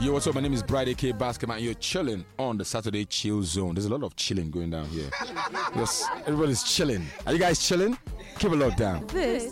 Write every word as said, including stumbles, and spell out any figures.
Yo, what's up? My name is Bride A K Basketman. You're chilling on the Saturday Chill Zone. There's a lot of chilling going down here. Yes, everybody's chilling. Are you guys chilling? Keep a look down. This